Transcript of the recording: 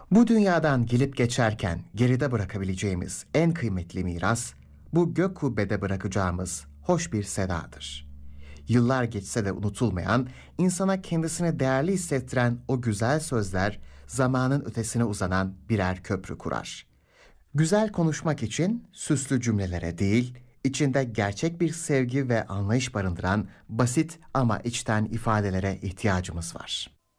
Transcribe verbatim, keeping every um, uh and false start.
Bu dünyadan gelip geçerken geride bırakabileceğimiz en kıymetli miras, bu gök kubbede bırakacağımız hoş bir sedadır. Yıllar geçse de unutulmayan, insana kendisini değerli hissettiren o güzel sözler, zamanın ötesine uzanan birer köprü kurar. Güzel konuşmak için süslü cümlelere değil, içinde gerçek bir sevgi ve anlayış barındıran basit ama içten ifadelere ihtiyacımız var.